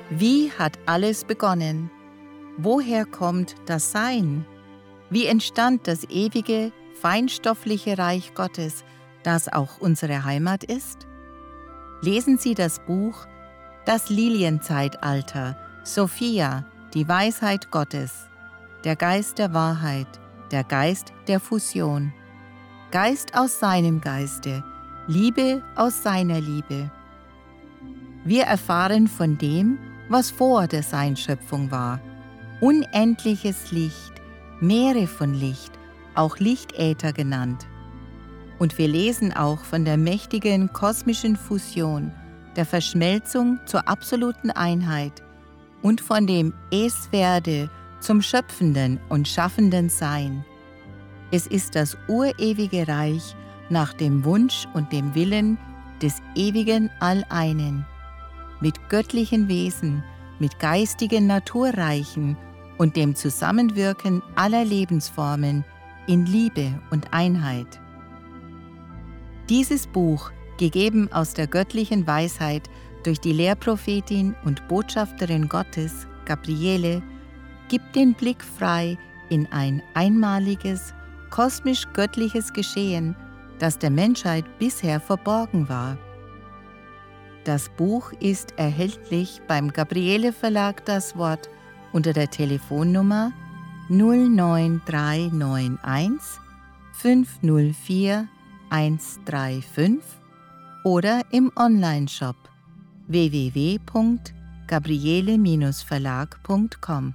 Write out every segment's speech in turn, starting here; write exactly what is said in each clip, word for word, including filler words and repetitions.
Wie hat alles begonnen? Woher kommt das Sein? Wie entstand das ewige, feinstoffliche Reich Gottes, das auch unsere Heimat ist? Lesen Sie das Buch Das Lilienzeitalter, Sophia, die Weisheit Gottes, der Geist der Wahrheit, der Geist der Fusion, Geist aus seinem Geiste, Liebe aus seiner Liebe. Wir erfahren von dem, was vor der Seinschöpfung war. Unendliches Licht, Meere von Licht, auch Lichtäther genannt. Und wir lesen auch von der mächtigen kosmischen Fusion, der Verschmelzung zur absoluten Einheit und von dem Es werde zum schöpfenden und schaffenden Sein. Es ist das urewige Reich nach dem Wunsch und dem Willen des ewigen Alleinen, mit göttlichen Wesen, mit geistigen Naturreichen und dem Zusammenwirken aller Lebensformen in Liebe und Einheit. Dieses Buch, gegeben aus der göttlichen Weisheit durch die Lehrprophetin und Botschafterin Gottes, Gabriele, gibt den Blick frei in ein einmaliges, kosmisch-göttliches Geschehen, das der Menschheit bisher verborgen war. Das Buch ist erhältlich beim Gabriele Verlag Das Wort unter der Telefonnummer null neun drei neun eins fünf null vier eins drei fünf oder im Onlineshop w w w punkt gabriele verlag punkt com.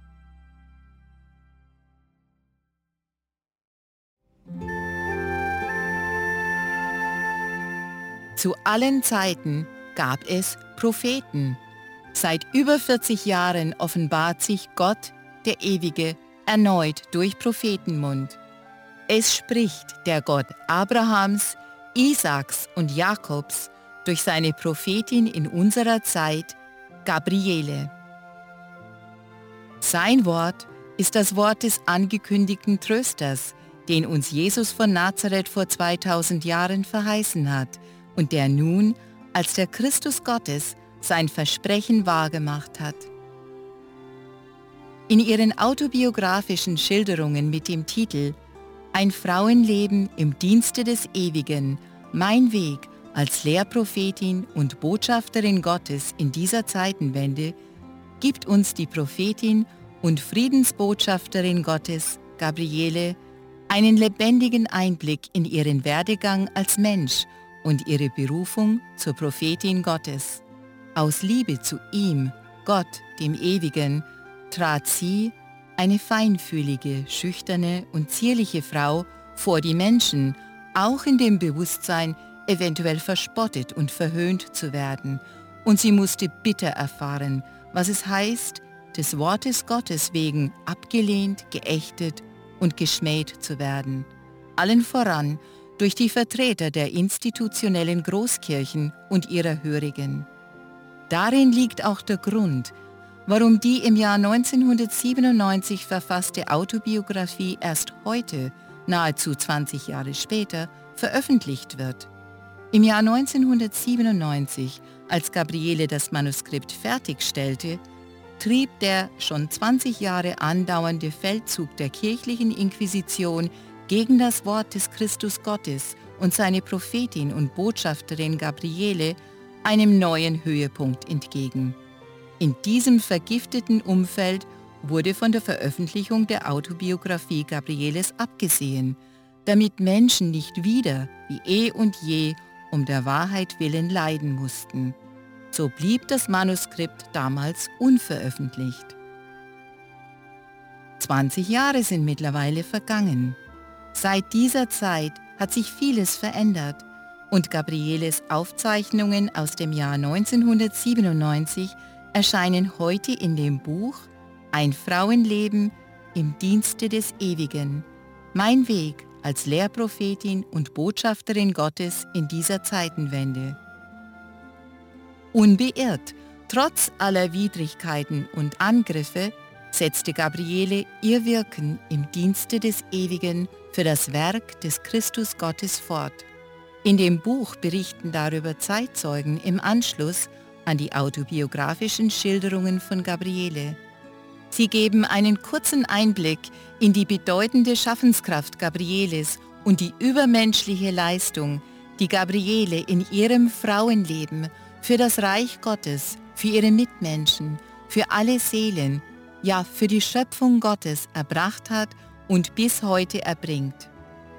Zu allen Zeiten gab es Propheten. Seit über vierzig Jahren offenbart sich Gott, der Ewige, erneut durch Prophetenmund. Es spricht der Gott Abrahams, Isaaks und Jakobs durch seine Prophetin in unserer Zeit, Gabriele. Sein Wort ist das Wort des angekündigten Trösters, den uns Jesus von Nazareth vor zweitausend Jahren verheißen hat und der nun als der Christus Gottes sein Versprechen wahrgemacht hat. In ihren autobiografischen Schilderungen mit dem Titel Ein Frauenleben im Dienste des Ewigen, mein Weg als Lehrprophetin und Botschafterin Gottes in dieser Zeitenwende, gibt uns die Prophetin und Friedensbotschafterin Gottes, Gabriele, einen lebendigen Einblick in ihren Werdegang als Mensch und ihre Berufung zur Prophetin Gottes. Aus Liebe zu ihm, Gott, dem Ewigen, trat sie, eine feinfühlige, schüchterne und zierliche Frau, vor die Menschen, auch in dem Bewusstsein, eventuell verspottet und verhöhnt zu werden. Und sie musste bitter erfahren, was es heißt, des Wortes Gottes wegen abgelehnt, geächtet und geschmäht zu werden. Allen voran durch die Vertreter der institutionellen Großkirchen und ihrer Hörigen. Darin liegt auch der Grund, warum die im Jahr neunzehnhundertsiebenundneunzig verfasste Autobiografie erst heute, nahezu zwanzig Jahre später, veröffentlicht wird. Im Jahr neunzehnhundertsiebenundneunzig, als Gabriele das Manuskript fertigstellte, trieb der schon zwanzig Jahre andauernde Feldzug der kirchlichen Inquisition gegen das Wort des Christus Gottes und seine Prophetin und Botschafterin Gabriele einem neuen Höhepunkt entgegen. In diesem vergifteten Umfeld wurde von der Veröffentlichung der Autobiografie Gabrieles abgesehen, damit Menschen nicht wieder, wie eh und je, um der Wahrheit willen leiden mussten. So blieb das Manuskript damals unveröffentlicht. zwanzig Jahre sind mittlerweile vergangen. Seit dieser Zeit hat sich vieles verändert und Gabrieles Aufzeichnungen aus dem Jahr neunzehnhundertsiebenundneunzig erscheinen heute in dem Buch Ein Frauenleben im Dienste des Ewigen, mein Weg als Lehrprophetin und Botschafterin Gottes in dieser Zeitenwende. Unbeirrt, trotz aller Widrigkeiten und Angriffe, setzte Gabriele ihr Wirken im Dienste des Ewigen für das Werk des Christus Gottes fort. In dem Buch berichten darüber Zeitzeugen im Anschluss an die autobiografischen Schilderungen von Gabriele. Sie geben einen kurzen Einblick in die bedeutende Schaffenskraft Gabrieles und die übermenschliche Leistung, die Gabriele in ihrem Frauenleben für das Reich Gottes, für ihre Mitmenschen, für alle Seelen, ja für die Schöpfung Gottes erbracht hat und bis heute erbringt.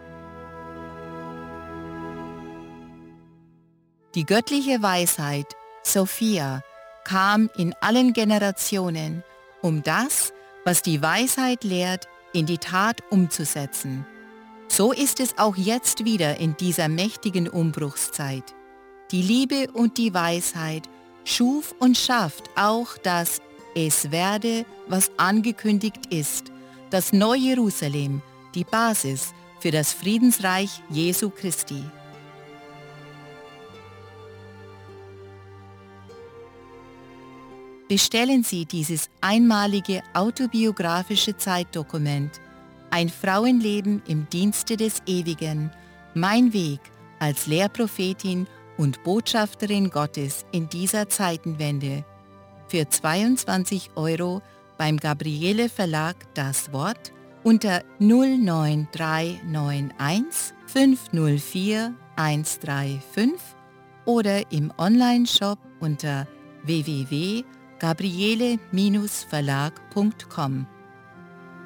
Die göttliche Weisheit, Sophia, kam in allen Generationen, um das, was die Weisheit lehrt, in die Tat umzusetzen. So ist es auch jetzt wieder in dieser mächtigen Umbruchszeit. Die Liebe und die Weisheit schuf und schafft auch das Es werde, was angekündigt ist, das Neu-Jerusalem, die Basis für das Friedensreich Jesu Christi. Bestellen Sie dieses einmalige autobiografische Zeitdokument Ein Frauenleben im Dienste des Ewigen, mein Weg als Lehrprophetin und Botschafterin Gottes in dieser Zeitenwende für zweiundzwanzig Euro beim Gabriele Verlag Das Wort unter null neun drei neun eins fünf null vier eins drei fünf oder im Onlineshop unter w w w punkt gabriele Bindestrich verlag punkt com.